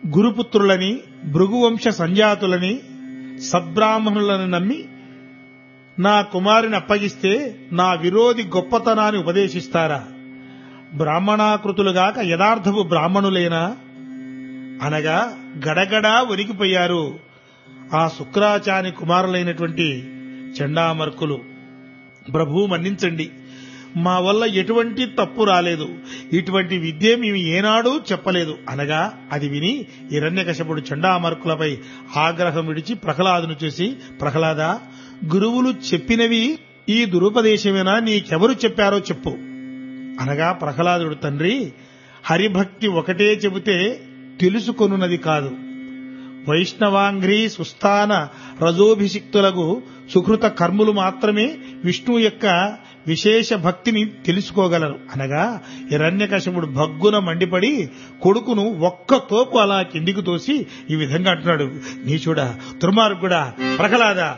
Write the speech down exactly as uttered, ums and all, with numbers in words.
గురుపుత్రులని భృగువంశ సంజాతులని సద్బ్రాహ్మణులను నమ్మి నా కుమారుని అప్పగిస్తే నా విరోధి గొప్పతనాన్ని ఉపదేశిస్తారా? బ్రాహ్మణాకృతులుగాక యథార్థపు బ్రాహ్మణులేనా అనగా గడగడా వణికిపోయారు ఆ శుక్రాచార్య కుమారులైనటువంటి చండామర్కులు. ప్రభు మన్నించండి, మా వల్ల ఎటువంటి తప్పు రాలేదు, ఇటువంటి విద్య మేము ఏనాడూ చెప్పలేదు అనగా అది విని హిరణ్యకశపుడు చండామర్కులపై ఆగ్రహం విడిచి ప్రహ్లాదును చూసి, ప్రహ్లాద, గురువులు చెప్పినవి ఈ దురుపదేశమేనా? నీకెవరు చెప్పారో చెప్పు అనగా ప్రహ్లాదుడు, తండ్రి, హరిభక్తి ఒకటే చెబితే తెలుసుకొనున్నది కాదు. వైష్ణవాంఘ్రీ సుస్థాన రజోభిషిక్తులకు సుకృత కర్ములు మాత్రమే విష్ణువు యొక్క విశేష భక్తిని తెలుసుకోగలరు అనగా హిరణ్యకశపుడు భగ్గున మండిపడి కొడుకును ఒక్క తోపు అలా కిందికి తోసి ఈ విధంగా అంటున్నాడు, నీచుడా, దుర్మార్గుడా, ప్రహ్లాద,